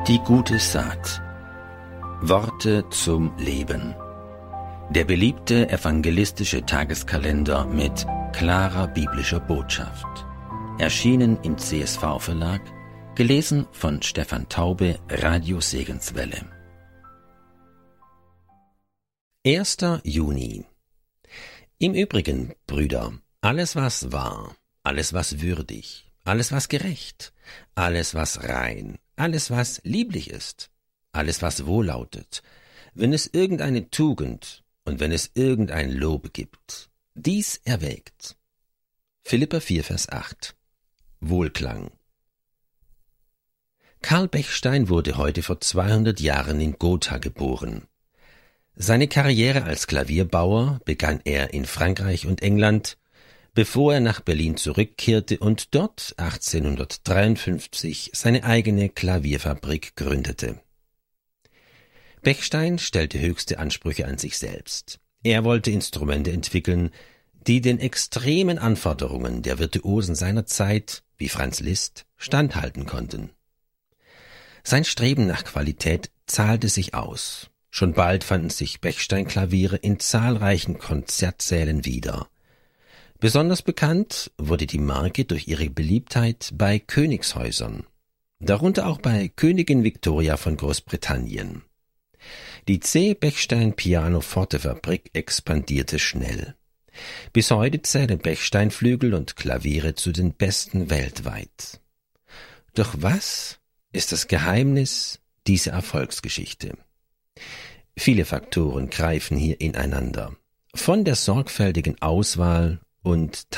Die gute Saat. Worte zum Leben. Der beliebte evangelistische Tageskalender mit klarer biblischer Botschaft. Erschienen im CSV-Verlag, gelesen von Stefan Taube, Radio Segenswelle. 1. Juni. Im Übrigen, Brüder, alles was wahr, alles was würdig, alles was gerecht, alles was rein, alles was lieblich ist, alles was wohllautet, wenn es irgendeine Tugend und wenn es irgendein Lob gibt, dies erwägt. Philipper 4, Vers 8. Wohlklang. Karl Bechstein wurde heute vor 200 Jahren in Gotha geboren. Seine Karriere als Klavierbauer begann er in Frankreich und England, bevor er nach Berlin zurückkehrte und dort 1853 seine eigene Klavierfabrik gründete. Bechstein stellte höchste Ansprüche an sich selbst. Er wollte Instrumente entwickeln, die den extremen Anforderungen der Virtuosen seiner Zeit, wie Franz Liszt, standhalten konnten. Sein Streben nach Qualität zahlte sich aus. Schon bald fanden sich Bechstein-Klaviere in zahlreichen Konzertsälen wieder. Besonders bekannt wurde die Marke durch ihre Beliebtheit bei Königshäusern, darunter auch bei Königin Victoria von Großbritannien. Die C. Bechstein Pianoforte-Fabrik expandierte schnell. Bis heute zählen Bechstein-Flügel und Klaviere zu den besten weltweit. Doch was ist das Geheimnis dieser Erfolgsgeschichte? Viele Faktoren greifen hier ineinander. Von der sorgfältigen Auswahl und